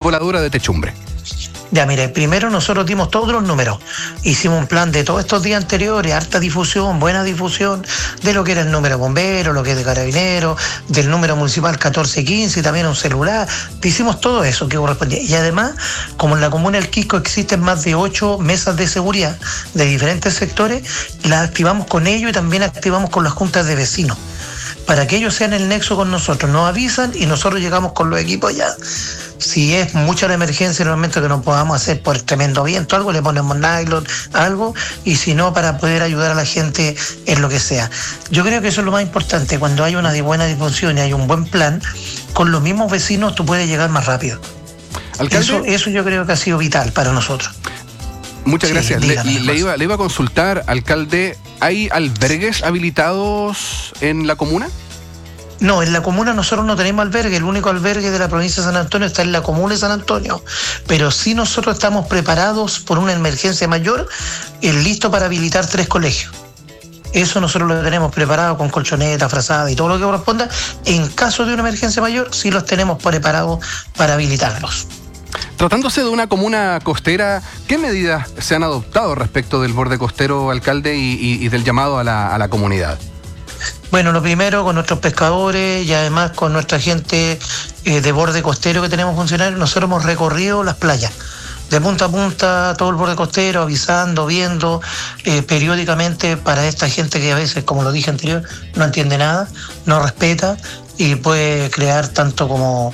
voladura de techumbre? Ya, mire, primero nosotros dimos todos los números. Hicimos un plan de todos estos días anteriores, harta difusión, buena difusión, de lo que era el número de bomberos, lo que es de carabineros, del número municipal 1415 y también un celular. Hicimos todo eso que correspondía. Y además, como en la comuna del Quisco existen más de 8 mesas de seguridad de diferentes sectores, las activamos con ellos y también activamos con las juntas de vecinos, para que ellos sean el nexo con nosotros. Nos avisan y nosotros llegamos con los equipos ya. Si es mucha la emergencia, normalmente que no podamos hacer por tremendo viento, algo, le ponemos nylon, algo, y si no, para poder ayudar a la gente en lo que sea. Yo creo que eso es lo más importante, cuando hay una buena difusión y hay un buen plan, con los mismos vecinos tú puedes llegar más rápido. ¿Alcalde? Eso yo creo que ha sido vital para nosotros. Muchas gracias. Dígame, le iba a consultar, alcalde, ¿hay albergues habilitados en la comuna? No, en la comuna nosotros no tenemos albergue. El único albergue de la provincia de San Antonio está en la comuna de San Antonio. Pero sí nosotros estamos preparados por una emergencia mayor, listo para habilitar 3 colegios. Eso nosotros lo tenemos preparado con colchoneta, frazada y todo lo que corresponda. En caso de una emergencia mayor, sí los tenemos preparados para habilitarlos. Tratándose de una comuna costera, ¿qué medidas se han adoptado respecto del borde costero, alcalde, y del llamado a la comunidad? Bueno, lo primero, con nuestros pescadores y además con nuestra gente de borde costero que tenemos funcionarios, nosotros hemos recorrido las playas, de punta a punta, todo el borde costero, avisando, viendo periódicamente para esta gente que a veces, como lo dije anterior, no entiende nada, no respeta y puede crear tanto como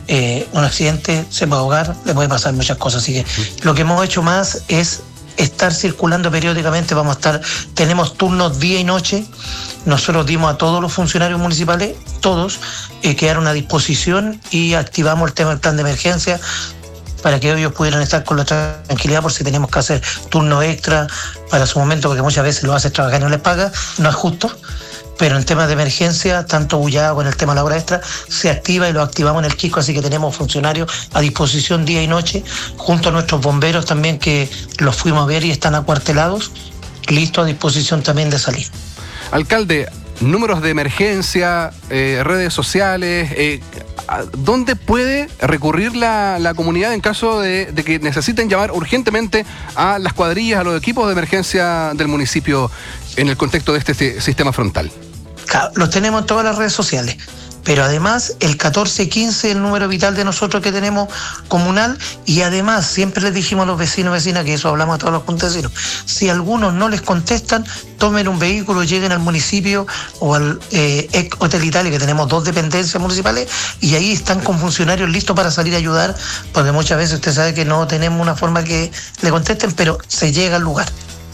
un accidente, se puede ahogar, le puede pasar muchas cosas. Así que lo que hemos hecho más es estar circulando periódicamente. Tenemos turnos día y noche. Nosotros dimos a todos los funcionarios municipales, todos, quedaron a disposición y activamos el tema del plan de emergencia para que ellos pudieran estar con la tranquilidad por si tenemos que hacer turno extra para su momento, porque muchas veces lo hacen trabajar y no les paga, no es justo. Pero en temas de emergencia, tanto Bullado con el tema de la hora extra, se activa y lo activamos en el Quisco, así que tenemos funcionarios a disposición día y noche, junto a nuestros bomberos también, que los fuimos a ver y están acuartelados, listos a disposición también de salir. Alcalde, números de emergencia, redes sociales, ¿dónde puede recurrir la comunidad en caso de que necesiten llamar urgentemente a las cuadrillas, a los equipos de emergencia del municipio en el contexto de este sistema frontal? Claro, los tenemos en todas las redes sociales, pero además el 1415 es el número vital de nosotros que tenemos comunal, y además siempre les dijimos a los vecinos y vecinas, que eso hablamos a todos los puntecinos, si algunos no les contestan, tomen un vehículo, lleguen al municipio o al Hotel Italia, que tenemos 2 dependencias municipales, y ahí están con funcionarios listos para salir a ayudar, porque muchas veces usted sabe que no tenemos una forma que le contesten, pero se llega al lugar.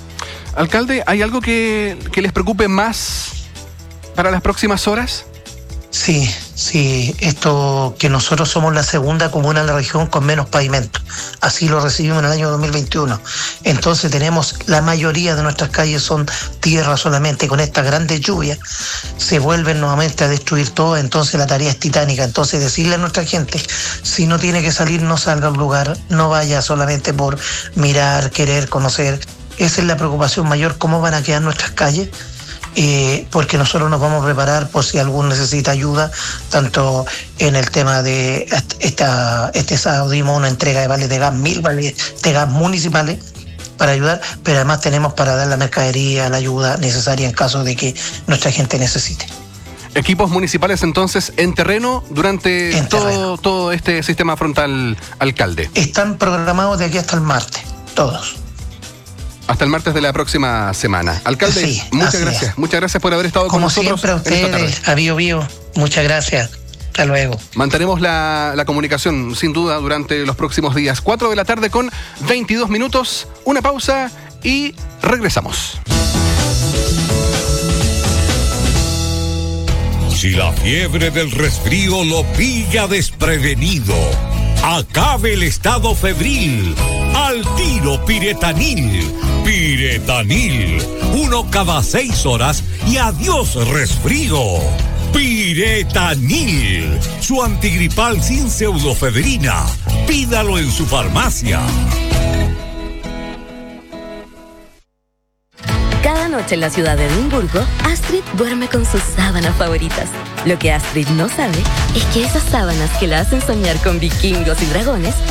Alcalde, ¿hay algo que les preocupe más para las próximas horas? Sí, esto que nosotros somos la segunda comuna en la región con menos pavimento. Así lo recibimos en el año 2021. Entonces tenemos, la mayoría de nuestras calles son tierra solamente. Con estas grandes lluvias se vuelven nuevamente a destruir todo, entonces la tarea es titánica. Entonces decirle a nuestra gente, si no tiene que salir, no salga al lugar, no vaya solamente por mirar, querer, conocer. Esa es la preocupación mayor, cómo van a quedar nuestras calles. Porque nosotros nos vamos a preparar por si alguno necesita ayuda, tanto en el tema de este sábado dimos una entrega de vales de gas, 1000 vales de gas municipales para ayudar, pero además tenemos para dar la mercadería, la ayuda necesaria en caso de que nuestra gente necesite. Equipos municipales entonces en terreno durante todo este sistema frontal, alcalde. Están programados de aquí hasta el martes, todos. Hasta el martes de la próxima semana. Alcalde, sí, muchas gracias. Muchas gracias por haber estado como con nosotros. Como siempre a ustedes, a Bio. Muchas gracias. Hasta luego. Mantenemos la comunicación, sin duda, durante los próximos días. 4 de la tarde con 22 minutos. Una pausa y regresamos. Si la fiebre del resfrío lo pilla desprevenido, acabe el estado febril. Al tiro Piretanil. Piretanil. 1 cada 6 horas y adiós resfrío. Piretanil. Su antigripal sin pseudofebrina. Pídalo en su farmacia. Cada noche en la ciudad de Edimburgo, Astrid duerme con sus sábanas favoritas. Lo que Astrid no sabe es que esas sábanas que la hacen soñar con vikingos y dragones